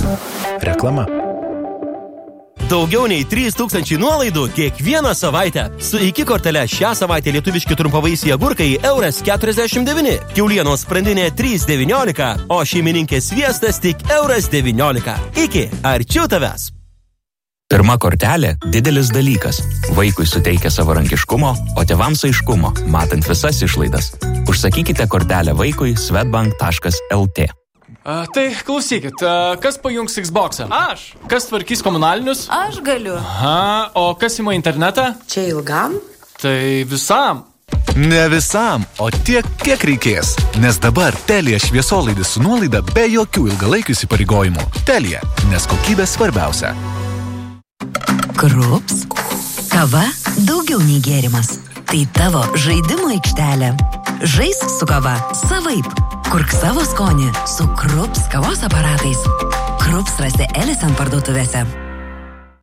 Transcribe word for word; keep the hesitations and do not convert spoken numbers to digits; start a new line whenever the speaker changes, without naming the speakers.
Reklama.
Daugiau nei trys tūkstančiai nuolaidų kiekvieną savaitę. Su iki kortele šią savaitę lietuviški trumpavaisiai agurkai euras keturiasdešimt devyni, kiaulienos sprandinė trys devyniolika, o šeimininkės sviestas tik euras devyniolika. Iki, arčiau tavęs.
Pirma kortelė – didelis dalykas. Vaikui suteikia savarankiškumo, o tėvams aiškumo, matant visas išlaidas. Užsakykite kortelę vaikui swedbank taškas lt.
A, tai klausykit, a, kas pajungs Xbox'ą? Aš. Kas tvarkys komunalinius?
Aš galiu.
Aha, o kas ima internetą?
Čia ilgam?
Tai visam.
Ne visam, o tiek, kiek reikės. Nes dabar Telia šviesolaidis su nuolaida be jokių ilgalaikių įsipareigojimų. Telia, nes kokybė svarbiausia.
Krups. Kava daugiau nei gėrimas. Tai tavo žaidimo aikštelė. Žais su kava savaip. Kurk savo skonį su Krups kavos aparatais. Krups rasi Elisen parduotuvėse.